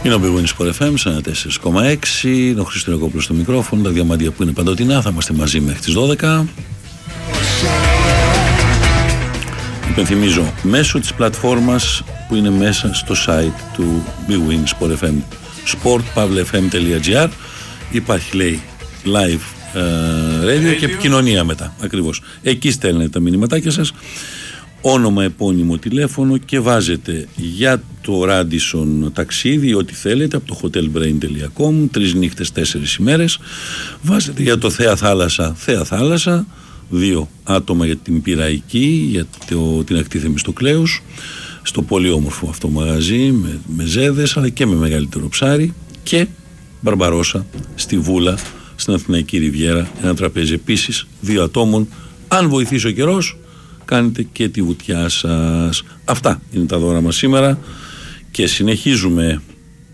Είναι ο Big Win Sport FM, 4,6. Είναι ο Χριστιανοκόπουλος στο μικρόφωνο. Τα διαμάντια που είναι παντοτινά. Θα είμαστε μαζί μέχρι τις 12. Υπενθυμίζω, μέσω της πλατφόρμας που είναι μέσα στο site του Big Win Sport FM, sport.pavlefm.gr, υπάρχει, λέει, live radio και επικοινωνία μετά. Ακριβώς. Εκεί στέλνετε τα μηνυματάκια σας. Όνομα, επώνυμο, τηλέφωνο και βάζετε για το Radisson ταξίδι ό,τι θέλετε από το hotelbrain.com, 3 νύχτες 4 ημέρες. Βάζετε για το Θέα Θάλασσα, 2 άτομα για την Πειραϊκή, για την ακτή Θεμιστοκλέους, στο πολύ όμορφο αυτό μαγαζί με ζέδες αλλά και με μεγαλύτερο ψάρι, και Μπαρμπαρόσα στη Βούλα στην Αθηναϊκή Ριβιέρα, ένα τραπέζι επίσης 2 ατόμων. Αν βοηθήσει ο καιρός, κάνετε και τη βουτιά σας. Αυτά είναι τα δώρα μας σήμερα και συνεχίζουμε.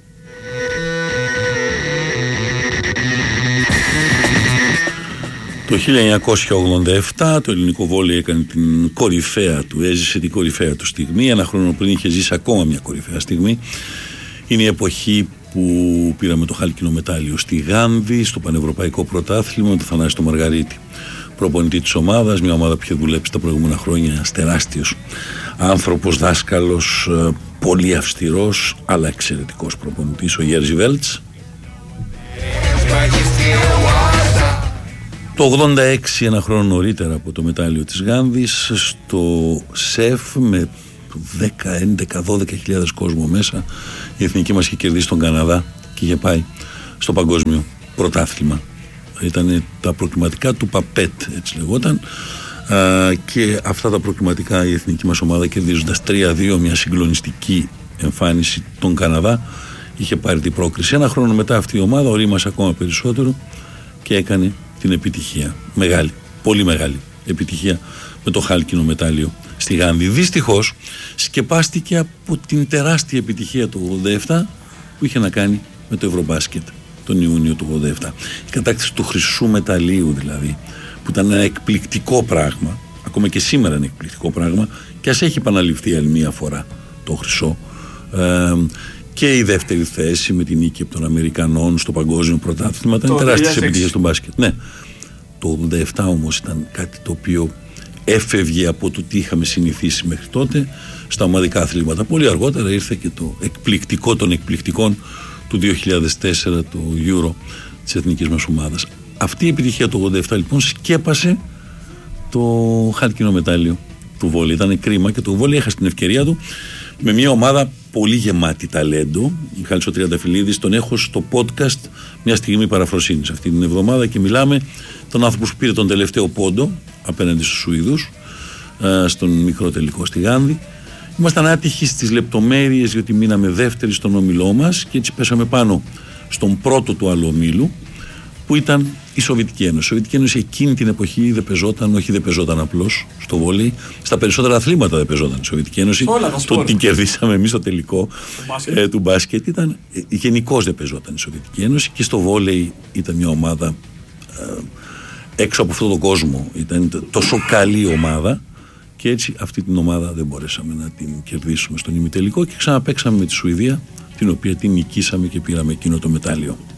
Το 1987 το ελληνικό βόλεϊ έκανε την κορυφαία του, έζησε την κορυφαία του στιγμή. Ένα χρόνο πριν είχε ζήσει ακόμα μια κορυφαία στιγμή. Είναι η εποχή που πήραμε το χάλκινο μετάλλιο στη Γάνδη, στο Πανευρωπαϊκό Πρωτάθλημα, με τον Θανάση τον Μαργαρίτη, προπονητή της ομάδας, μια ομάδα που είχε δουλέψει τα προηγούμενα χρόνια, ένας τεράστιος άνθρωπος, δάσκαλος, πολύ αυστηρός αλλά εξαιρετικός προπονητής, ο Γέρζι Βέλτς. Το 86, ένα χρόνο νωρίτερα από το μετάλλιο της Γάνδης, στο ΣΕΦ με 10, 11, 12.000 κόσμο μέσα, η εθνική μας είχε κερδίσει τον Καναδά και είχε πάει στο παγκόσμιο πρωτάθλημα. Ήταν τα προκριματικά του ΠΑΠΕΤ, έτσι λεγόταν, και αυτά τα προκριματικά η εθνική μας ομάδα, κερδίζοντας 3-2 μια συγκλονιστική εμφάνιση τον Καναδά, είχε πάρει την πρόκριση. Ένα χρόνο μετά αυτή η ομάδα ορίμασε ακόμα περισσότερο και έκανε την επιτυχία, μεγάλη, πολύ μεγάλη επιτυχία, με το χάλκινο μετάλλιο στη Γάνδη. Δυστυχώς σκεπάστηκε από την τεράστια επιτυχία του 87 που είχε να κάνει με το Ευρωμπάσκετ τον Ιούνιο του 87. Η κατάκτηση του χρυσού μεταλλίου δηλαδή, που ήταν ένα εκπληκτικό πράγμα, ακόμα και σήμερα είναι εκπληκτικό πράγμα, και ας έχει επαναληφθεί άλλη μία φορά το χρυσό, και η δεύτερη θέση με την νίκη από των Αμερικανών στο παγκόσμιο πρωτάθλημα ήταν τεράστιες επιτυχίες του μπάσκετ. Ναι, το 87 όμως ήταν κάτι το οποίο έφευγε από το τι είχαμε συνηθίσει μέχρι τότε στα ομαδικά αθλήματα. Πολύ αργότερα ήρθε και το εκπληκτικό των εκπληκτικών του 2004, το Euro της εθνικής μας ομάδας. Αυτή η επιτυχία του 87 λοιπόν σκέπασε το χάλκινο μετάλλιο του βόλεϊ. Ήταν κρίμα και το βόλεϊ έχασε την ευκαιρία του με μια ομάδα πολύ γεμάτη ταλέντο. Μιχάλης ο Τριανταφυλλίδης, τον έχω στο podcast μια στιγμή παραφροσύνης αυτή την εβδομάδα και μιλάμε τον άνθρωπο που πήρε τον τελευταίο πόντο απέναντι στους Σουηδούς στον μικρό τελικό στη Γάνδη. Ήμασταν άτυχοι στις λεπτομέρειες, γιατί μείναμε δεύτεροι στον όμιλό μας και έτσι πέσαμε πάνω στον πρώτο του άλλου ομίλου, που ήταν η Σοβιετική Ένωση. Η Σοβιετική Ένωση εκείνη την εποχή δεν παίζονταν απλώς στο βόλεϊ. Στα περισσότερα αθλήματα δεν παίζονταν η Σοβιετική Ένωση. Το ότι κερδίσαμε εμείς στο τελικό του μπάσκετ ήταν γενικώς δεν παίζονταν η Σοβιετική Ένωση, και στο βόλεϊ ήταν μια ομάδα έξω από αυτόν τον κόσμο. Ήταν τόσο καλή ομάδα. Και έτσι αυτή την ομάδα δεν μπορέσαμε να την κερδίσουμε στον ημιτελικό και ξαναπαίξαμε με τη Σουηδία, την οποία την νικήσαμε και πήραμε εκείνο το μετάλλιο.